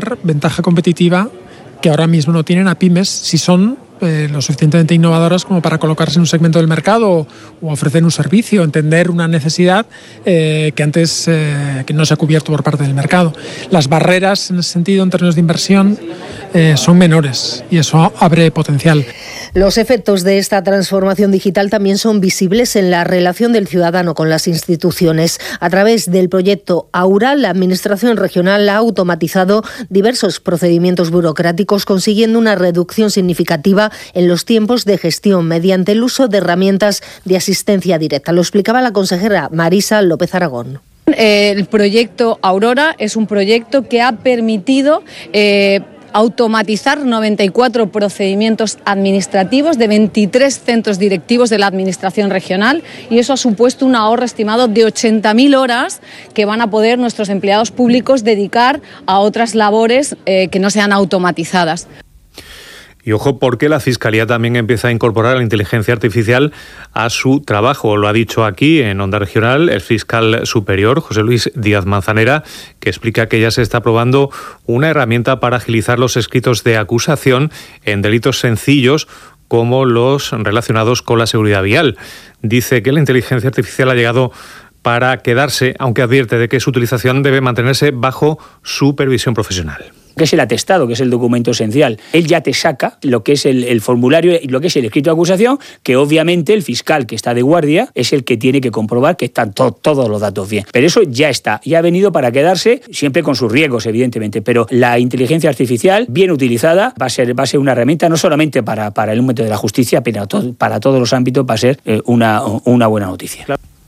dar ventaja competitiva que ahora mismo no tienen a pymes si son lo suficientemente innovadoras como para colocarse en un segmento del mercado o ofrecer un servicio, entender una necesidad que antes que no se ha cubierto por parte del mercado. Las barreras en ese sentido, en términos de inversión, son menores y eso abre potencial. Los efectos de esta transformación digital también son visibles en la relación del ciudadano con las instituciones. A través del proyecto Aura, la Administración regional ha automatizado diversos procedimientos burocráticos, consiguiendo una reducción significativa en los tiempos de gestión mediante el uso de herramientas de asistencia directa. Lo explicaba la consejera Marisa López Aragón. El proyecto Aurora es un proyecto que ha permitido automatizar 94 procedimientos administrativos de 23 centros directivos de la Administración regional, y eso ha supuesto un ahorro estimado de 80.000 horas que van a poder nuestros empleados públicos dedicar a otras labores que no sean automatizadas. Y ojo, porque la Fiscalía también empieza a incorporar la inteligencia artificial a su trabajo. Lo ha dicho aquí en Onda Regional el fiscal superior, José Luis Díaz Manzanera, que explica que ya se está probando una herramienta para agilizar los escritos de acusación en delitos sencillos como los relacionados con la seguridad vial. Dice que la inteligencia artificial ha llegado para quedarse, aunque advierte de que su utilización debe mantenerse bajo supervisión profesional. Que es el atestado, que es el documento esencial. Él ya te saca lo que es el formulario y lo que es el escrito de acusación, que obviamente el fiscal que está de guardia es el que tiene que comprobar que están todos los datos bien. Pero eso ya está, ya ha venido para quedarse, siempre con sus riesgos, evidentemente. Pero la inteligencia artificial, bien utilizada, va a ser una herramienta no solamente para el ámbito de la justicia, pero para todos los ámbitos va a ser una buena noticia.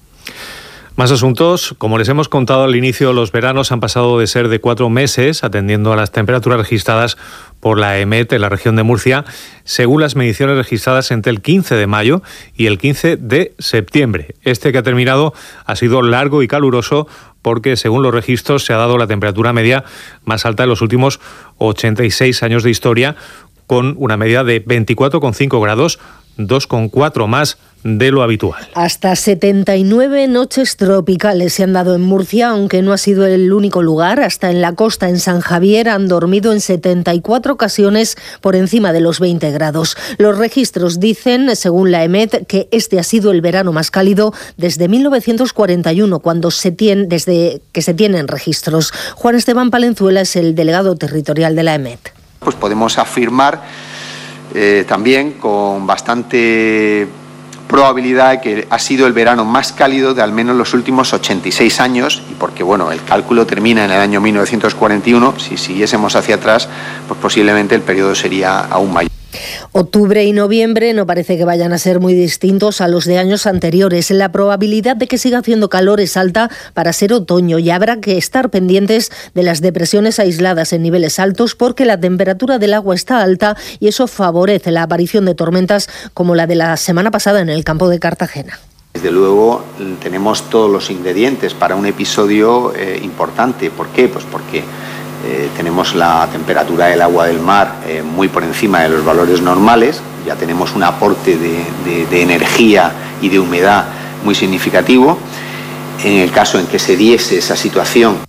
Más asuntos. Como les hemos contado al inicio, los veranos han pasado de ser de 4 meses, atendiendo a las temperaturas registradas por la EMET en la región de Murcia, según las mediciones registradas entre el 15 de mayo y el 15 de septiembre. Este que ha terminado ha sido largo y caluroso porque, según los registros, se ha dado la temperatura media más alta de los últimos 86 años de historia, con una media de 24,5 grados, 2,4 más de lo habitual. Hasta 79 noches tropicales se han dado en Murcia, aunque no ha sido el único lugar. Hasta en la costa, en San Javier, han dormido en 74 ocasiones por encima de los 20 grados. Los registros dicen, según la EMET, que este ha sido el verano más cálido desde 1941, desde que se tienen registros. Juan Esteban Palenzuela es el delegado territorial de la EMET. Pues podemos afirmar también con bastante probabilidad que ha sido el verano más cálido de al menos los últimos 86 años, y porque el cálculo termina en el año 1941, si siguiésemos hacia atrás, pues posiblemente el periodo sería aún mayor. Octubre y noviembre no parece que vayan a ser muy distintos a los de años anteriores. La probabilidad de que siga haciendo calor es alta para ser otoño y habrá que estar pendientes de las depresiones aisladas en niveles altos porque la temperatura del agua está alta y eso favorece la aparición de tormentas como la de la semana pasada en el campo de Cartagena. Desde luego tenemos todos los ingredientes para un episodio importante. ¿Por qué? Pues porque tenemos la temperatura del agua del mar muy por encima de los valores normales, ya tenemos un aporte de energía y de humedad muy significativo. En el caso en que se diese esa situación.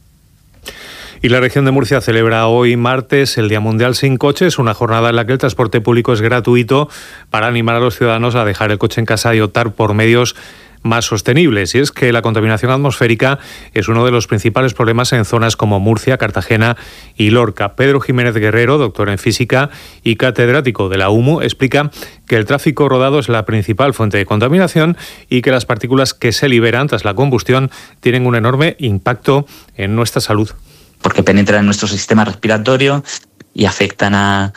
Y la región de Murcia celebra hoy martes el Día Mundial sin Coches, una jornada en la que el transporte público es gratuito para animar a los ciudadanos a dejar el coche en casa y optar por medios más sostenibles. Y es que la contaminación atmosférica es uno de los principales problemas en zonas como Murcia, Cartagena y Lorca. Pedro Jiménez Guerrero, doctor en física y catedrático de la UMU, explica que el tráfico rodado es la principal fuente de contaminación y que las partículas que se liberan tras la combustión tienen un enorme impacto en nuestra salud. Porque penetran en nuestro sistema respiratorio y afectan a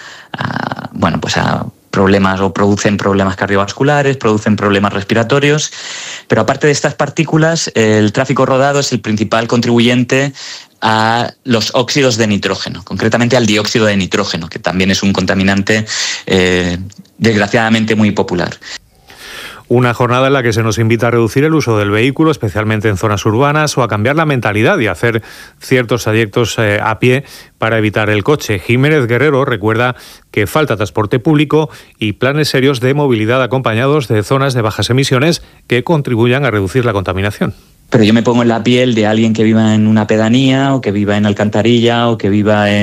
problemas o producen problemas cardiovasculares, producen problemas respiratorios. Pero aparte de estas partículas, el tráfico rodado es el principal contribuyente a los óxidos de nitrógeno, concretamente al dióxido de nitrógeno, que también es un contaminante desgraciadamente muy popular. Una jornada en la que se nos invita a reducir el uso del vehículo, especialmente en zonas urbanas, o a cambiar la mentalidad y hacer ciertos trayectos a pie para evitar el coche. Jiménez Guerrero recuerda que falta transporte público y planes serios de movilidad acompañados de zonas de bajas emisiones que contribuyan a reducir la contaminación. Pero yo me pongo en la piel de alguien que viva en una pedanía o que viva en Alcantarilla o que viva en